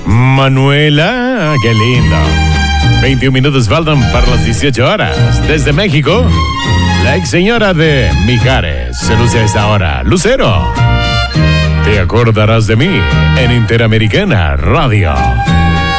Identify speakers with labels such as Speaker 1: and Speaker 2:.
Speaker 1: Manuela, qué lindo. 21 minutos faltan para las 18 horas. Desde México, la ex señora de Mijares se luce a esta hora. Lucero, te acordarás de mí en Interamericana Radio.